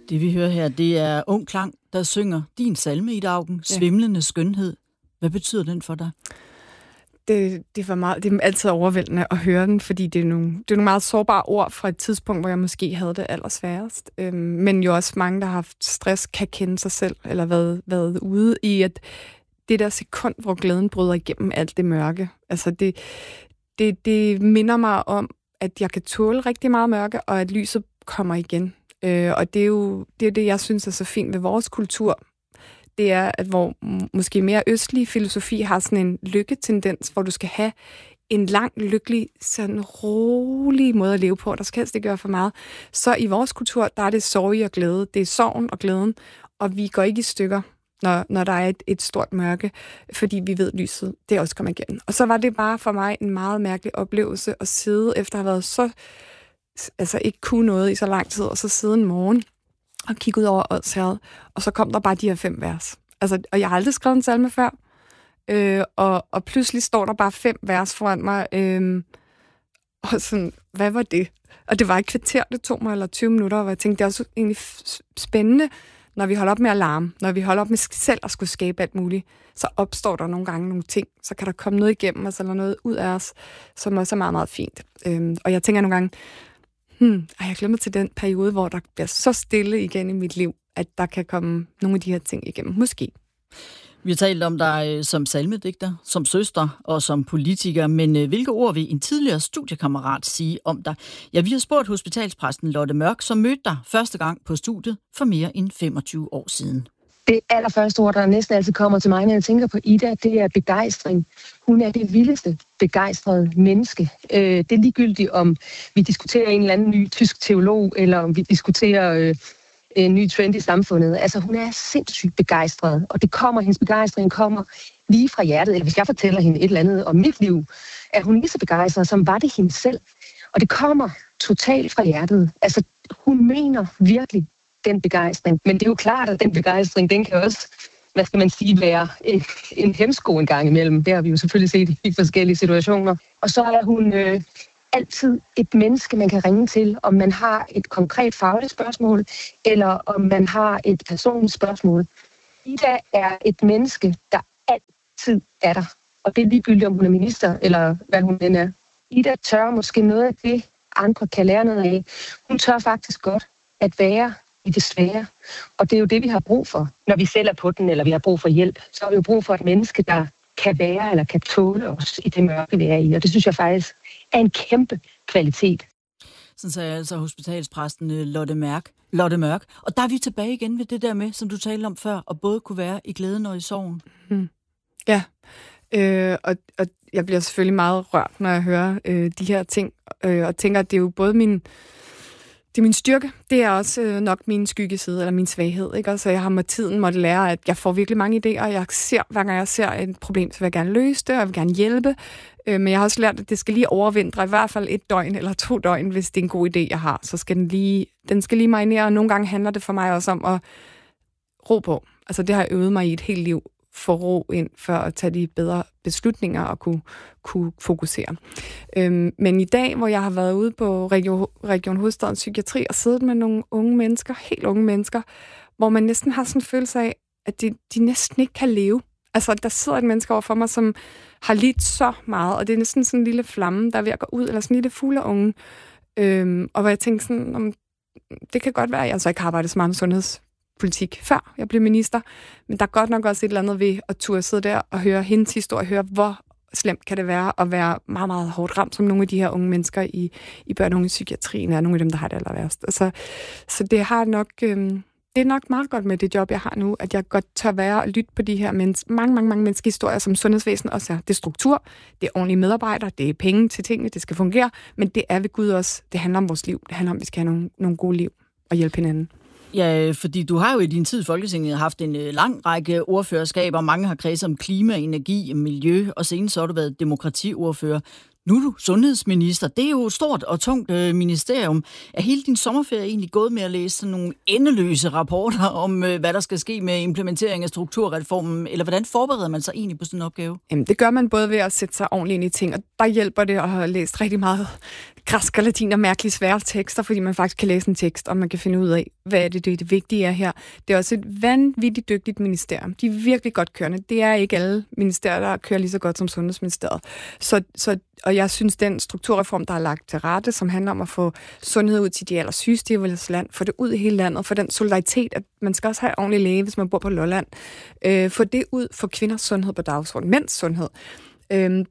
Det vi hører her, det er Ung Klang, der synger din salme, Ida Auken, Svimlende skønhed. Hvad betyder den for dig? Det er altid overvældende at høre den, fordi det er nogle meget sårbare ord fra et tidspunkt, hvor jeg måske havde det allersværest. Men jo også mange, der har haft stress, kan kende sig selv, eller været ude i, at det der sekund, hvor glæden bryder igennem alt det mørke. Altså det minder mig om, at jeg kan tåle rigtig meget mørke, og at lyset kommer igen. Og det er jo det, jeg synes er så fint ved vores kultur. Det er, at hvor måske mere østlig filosofi har sådan en lykketendens, hvor du skal have en lang, lykkelig, sådan rolig måde at leve på, der skal helst ikke gøre for meget. Så i vores kultur, der er det sorg og glæde. Det er sorgen og glæden, og vi går ikke i stykker, når der er et stort mørke, fordi vi ved lyset, det også kommer igen. Og så var det bare for mig en meget mærkelig oplevelse at sidde, efter at have været så, altså ikke kunne noget i så lang tid, og så sidde en morgen og kigge ud over Odsherred, og så kom der bare de her 5 vers. Altså, og jeg har aldrig skrevet en salme før, og pludselig står der bare 5 vers foran mig, og sådan, hvad var det? Og det var et kvarter, det tog mig, eller 20 minutter, og jeg tænkte, det er også egentlig spændende, når vi holder op med at larme, når vi holder op med selv at skulle skabe alt muligt, så opstår der nogle gange nogle ting, så kan der komme noget igennem os, eller noget ud af os, som også er meget, meget fint. Og jeg tænker nogle gange, jeg glemmer til den periode, hvor der bliver så stille igen i mit liv, at der kan komme nogle af de her ting igennem. Måske. Vi har talt om dig som salmedigter, som søster og som politiker, men hvilke ord vil en tidligere studiekammerat sige om dig? Ja, vi har spurgt hospitalspræsten Lotte Mørk, som mødte dig første gang på studiet for mere end 25 år siden. Det allerførste ord, der næsten altid kommer til mig, når jeg tænker på Ida, det er begejstring. Hun er det vildeste begejstrede menneske. Det er ligegyldigt, om vi diskuterer en eller anden ny tysk teolog, eller om vi diskuterer en ny trend i samfundet. Altså, hun er sindssygt begejstret, og hendes begejstring kommer lige fra hjertet. Eller hvis jeg fortæller hende et eller andet om mit liv, er hun lige så begejstret, som var det hende selv. Og det kommer totalt fra hjertet. Altså, hun mener virkelig den begejstring. Men det er jo klart, at den begejstring, den kan også, hvad skal man sige, være en hemsko en gang imellem. Det har vi jo selvfølgelig set i forskellige situationer. Og så er hun altid et menneske, man kan ringe til, om man har et konkret fagligt spørgsmål, eller om man har et personligt spørgsmål. Ida er et menneske, der altid er der. Og det er ligegyldigt, om hun er minister, eller hvad hun end er. Ida tør måske noget af det, andre kan lære noget af. Hun tør faktisk godt at være i det svære. Og det er jo det, vi har brug for. Når vi selv er på den, eller vi har brug for hjælp, så har vi jo brug for et menneske, der kan være, eller kan tåle os i det mørke, vi er i. Og det synes jeg faktisk er en kæmpe kvalitet. Sådan sagde altså hospitalspræsten Lotte Mørk. Og der er vi tilbage igen ved det der med, som du talte om før, at både kunne være i glæden og i sorgen. Ja, og jeg bliver selvfølgelig meget rørt, når jeg hører de her ting, og tænker, at det er jo både min styrke, det er også nok min skyggeside, eller min svaghed, ikke? Så jeg har med tiden måtte lære, at jeg får virkelig mange idéer, og hver gang jeg ser et problem, så vil jeg gerne løse det, og jeg vil gerne hjælpe. Men jeg har også lært, at det skal lige overvintre, i hvert fald 1 døgn eller 2 døgn, hvis det er en god idé, jeg har. Så skal den skal lige marinere, og nogle gange handler det for mig også om at ro på. Altså det har jeg øvet mig i et helt liv, få ro ind, for at tage de bedre beslutninger og kunne fokusere. Men i dag, hvor jeg har været ude på Region Hovedstadens Psykiatri og siddet med nogle unge mennesker, helt unge mennesker, hvor man næsten har sådan en følelse af, at de næsten ikke kan leve. Altså, der sidder et menneske over for mig, som har lidt så meget, og det er næsten sådan en lille flamme, der er ved at gå ud, eller sådan en lille fugleunge. Og hvor jeg tænkte sådan, det kan godt være, at jeg så ikke har arbejdet så meget med sundhedspolitik før jeg blev minister, men der er godt nok også et eller andet ved at turde sidde der og høre hendes historie, høre, hvor slemt kan det være at være meget, meget hårdt ramt, som nogle af de her unge mennesker i børne- og ungepsykiatrien er nogle af dem, der har det aller værst. Så det har nok... Det er nok meget godt med det job, jeg har nu, at jeg godt tør være og lytte på de her mange menneskehistorier, som sundhedsvæsen også er. Det er struktur, det er ordentlige medarbejdere, det er penge til tingene, det skal fungere, men det er ved Gud også. Det handler om vores liv. Det handler om, at vi skal have nogle gode liv og hjælpe hinanden. Ja, fordi du har jo i din tid i Folketinget haft en lang række ordførerskaber. Mange har kredset om klima, energi, miljø, og senest så har du været demokratiordfører. Nu er du sundhedsminister. Det er jo et stort og tungt ministerium. Er hele din sommerferie egentlig gået med at læse sådan nogle endeløse rapporter om, hvad der skal ske med implementering af strukturreformen? Eller hvordan forbereder man sig egentlig på sådan en opgave? Jamen, det gør man både ved at sætte sig ordentligt ind i ting, og der hjælper det at have læst rigtig meget græsk og latin og mærkeligt svære tekster, fordi man faktisk kan læse en tekst, og man kan finde ud af, hvad er det vigtige er her. Det er også et vanvittigt dygtigt ministerium. De er virkelig godt kørende. Det er ikke alle ministerier, der kører lige så godt som Sundhedsministeriet. Og jeg synes, den strukturreform, der er lagt til rette, som handler om at få sundhed ud til de allersygeste i vores land, få det ud i hele landet, for den solidaritet, at man skal også have ordentlig læge, hvis man bor på Lolland. Få det ud for kvinders sundhed på dagsordenen, mænds sundhed. Men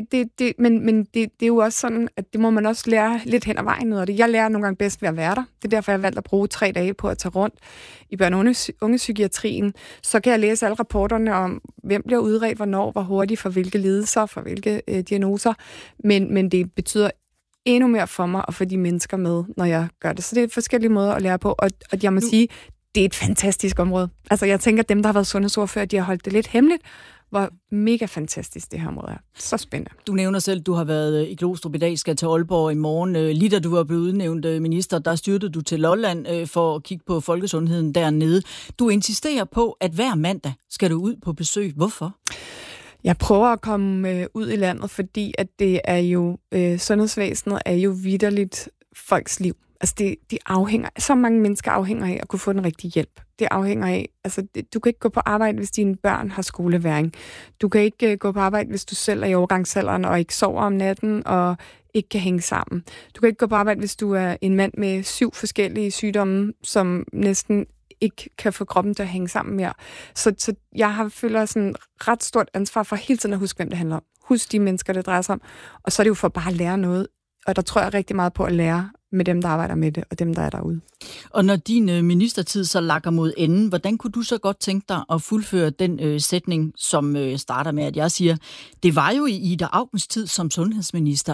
det er jo også sådan, at det må man også lære lidt hen ad vejen noget af det. Jeg lærer nogle gange bedst ved at være der. Det er derfor, jeg har valgt at bruge 3 dage på at tage rundt i børne- og ungepsykiatrien. Så kan jeg læse alle rapporterne om, hvem bliver udredt, hvornår, hvor hurtigt, for hvilke lidelser, for hvilke diagnoser. Men det betyder endnu mere for mig at få de mennesker med, når jeg gør det. Så det er forskellige måder at lære på, og jeg må sige, det er et fantastisk område. Altså jeg tænker, at dem, der har været sundhedsordfører, de har holdt det lidt hemmeligt, hvor mega fantastisk det her område er. Så spændende. Du nævner selv, at du har været i Glostrup i dag, skal til Aalborg i morgen. Lige da du var blevet udnævnt minister, der styrtede du til Lolland for at kigge på folkesundheden dernede. Du insisterer på, at hver mandag skal du ud på besøg. Hvorfor? Jeg prøver at komme ud i landet, fordi at det er jo, sundhedsvæsenet er jo vitterligt folks liv. Altså så mange mennesker afhænger af at kunne få den rigtige hjælp. Det afhænger af, altså du kan ikke gå på arbejde, hvis dine børn har skoleværing. Du kan ikke gå på arbejde, hvis du selv er i overgangsalderen og ikke sover om natten og ikke kan hænge sammen. Du kan ikke gå på arbejde, hvis du er en mand med 7 forskellige sygdomme, som næsten ikke kan få kroppen til at hænge sammen mere. Så jeg føler sådan ret stort ansvar for hele tiden at huske, hvem det handler om. Husk de mennesker, det drejer sig om. Og så er det jo for bare at lære noget. Og der tror jeg rigtig meget på at lære med dem, der arbejder med det, og dem, der er derude. Og når din ministertid så lakker mod enden, hvordan kunne du så godt tænke dig at fuldføre den sætning, som starter med, at jeg siger, det var jo i Ida Aukens tid som sundhedsminister,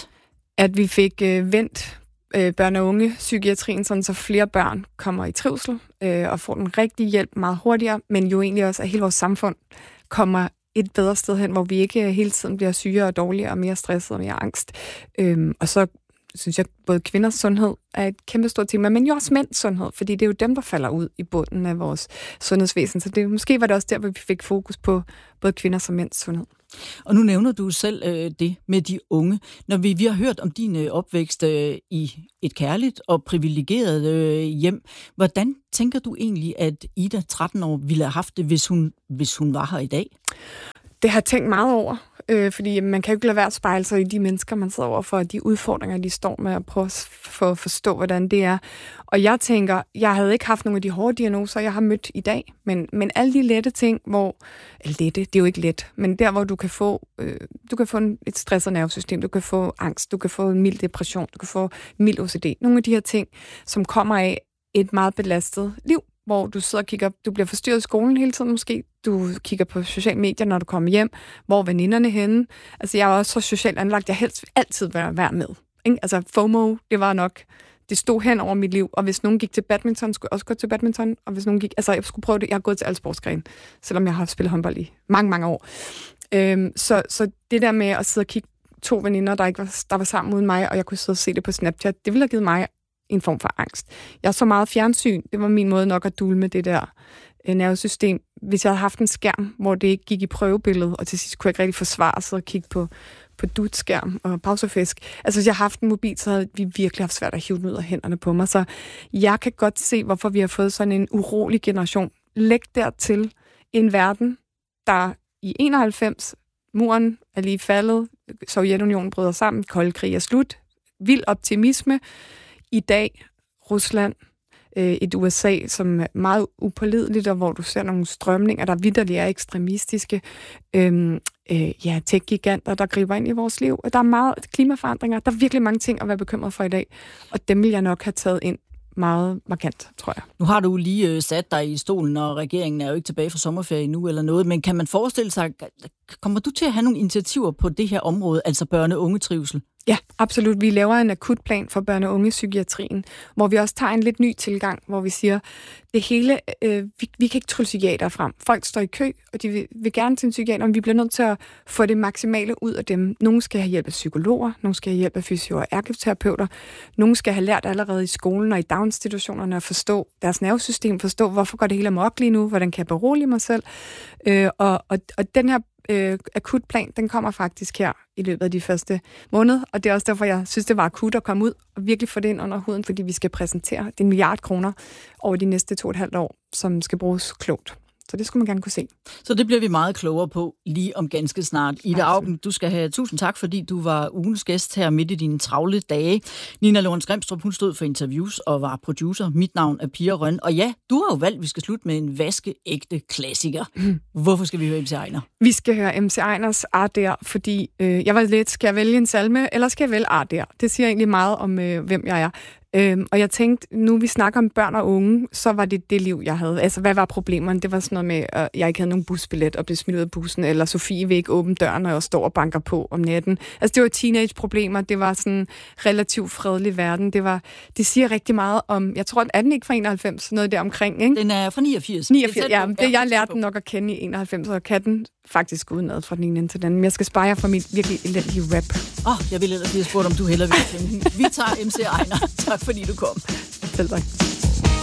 at vi fik vendt børne- og ungepsykiatrien, sådan så flere børn kommer i trivsel og får den rigtige hjælp meget hurtigere, men jo egentlig også, at hele vores samfund kommer et bedre sted hen, hvor vi ikke hele tiden bliver syge og dårligere og mere stresset og mere angst. Og så synes jeg, både kvinders sundhed er et kæmpe stort tema, men jo også mænds sundhed, fordi det er jo dem, der falder ud i bunden af vores sundhedsvæsen. Så måske var det også der, hvor vi fik fokus på både kvinders og mænds sundhed. Og nu nævner du selv det med de unge. Når vi har hørt om din opvækst i et kærligt og privilegeret hjem, hvordan tænker du egentlig, at Ida, 13 år, ville have haft det, hvis hun var her i dag? Det har jeg tænkt meget over, fordi man kan jo ikke lade være at spejle sig i de mennesker, man sidder over for, de udfordringer, de står med, og prøve at forstå, hvordan det er. Og jeg tænker, jeg havde ikke haft nogle af de hårde diagnoser, jeg har mødt i dag, men alle de lette ting, det er jo ikke let, men der, hvor du kan få et stresset nervesystem, du kan få angst, du kan få en mild depression, du kan få mild OCD. Nogle af de her ting, som kommer af et meget belastet liv, hvor du sidder og kigger, du bliver forstyrret i skolen hele tiden måske, du kigger på sociale medier, når du kommer hjem, hvor veninderne henne. Altså, jeg er også så socialt anlagt, jeg helst altid være med. Ikke? Altså, FOMO, det var nok, det stod hen over mit liv, og hvis nogen gik til badminton, skulle jeg også gå til badminton, og hvis nogen gik, altså, jeg skulle prøve det, jeg har gået til alle sportsgrene, selvom jeg har spillet håndbold i mange, mange år. Så det der med at sidde og kigge 2 veninder, der var sammen uden mig, og jeg kunne sidde og se det på Snapchat, det ville have givet mig en form for angst. Jeg så meget fjernsyn. Det var min måde nok at dulme det der nervesystem. Hvis jeg havde haft en skærm, hvor det ikke gik i prøvebilledet, og til sidst kunne jeg ikke rigtig forsvare sig og kigge på dutskærm og pausefisk. Altså hvis jeg havde haft en mobil, så havde vi virkelig haft svært at hive den ud af hænderne på mig. Så jeg kan godt se, hvorfor vi har fået sådan en urolig generation. Læg dertil en verden, der i 91, muren er lige faldet, Sovjetunionen bryder sammen, kold krig er slut, vild optimisme. I dag, Rusland, et USA, som er meget upålideligt, og hvor du ser nogle strømninger, der vitterligt er ekstremistiske, tech-giganter, der griber ind i vores liv. Der er meget klimaforandringer. Der er virkelig mange ting at være bekymret for i dag, og dem vil jeg nok have taget ind meget markant, tror jeg. Nu har du lige sat dig i stolen, og regeringen er jo ikke tilbage fra sommerferie nu eller noget, men kan man forestille sig, kommer du til at have nogle initiativer på det her område, altså børne- og ungetrivsel? Ja, absolut. Vi laver en akutplan for børne- og ungepsykiatrien, hvor vi også tager en lidt ny tilgang, hvor vi siger, det hele, vi kan ikke trylle psykiater frem. Folk står i kø, og de vil gerne til en psykiater, men vi bliver nødt til at få det maksimale ud af dem. Nogle skal have hjælp af psykologer, nogle skal have hjælp af fysio- og ergoterapeuter, nogle skal have lært allerede i skolen og i daginstitutionerne at forstå deres nervesystem, forstå, hvorfor går det hele amok lige nu, hvordan kan jeg berolige mig selv. Og den her akutplan, den kommer faktisk her i løbet af de første måneder, og det er også derfor, jeg synes, det var akut at komme ud og virkelig få det ind under huden, fordi vi skal præsentere det 1 milliard kroner over de næste 2,5 år, som skal bruges klogt. Så det skulle man gerne kunne se. Så det bliver vi meget klogere på lige om ganske snart. Ida Auken, du skal have tusind tak, fordi du var ugens gæst her midt i dine travle dage. Nina Lorentz Grimstrup, hun stod for interviews og var producer. Mit navn er Pia Røn. Og ja, du har jo valgt, at vi skal slutte med en vaskeægte klassiker. Hvorfor skal vi høre MC Einar? Vi skal høre MC Einars Arder, fordi jeg var lidt, skal jeg vælge en salme, eller skal jeg vælge Arder? Det siger egentlig meget om, hvem jeg er. Og jeg tænkte, nu vi snakker om børn og unge, så var det liv, jeg havde. Altså, hvad var problemerne? Det var sådan noget med, at jeg ikke havde nogen busbillet og blev smidt ud af bussen, eller Sofie vil ikke åbne døren, når jeg står og banker på om natten. Altså, det var teenage-problemer. Det var sådan en relativt fredelig verden. Det siger rigtig meget om, jeg tror, er den ikke fra 91, noget der omkring, ikke? Den er fra 89. 89, ja. Jeg lærte den nok at kende i 91, og kan den faktisk udenad fra den ene til den anden. Men jeg skal spare jer for mit virkelig elendige rap. Jeg ville ellers lige have spurgt, om du hellere ville kende den. Vi tager MC Einar. Tak fordi du kom. Selv tak.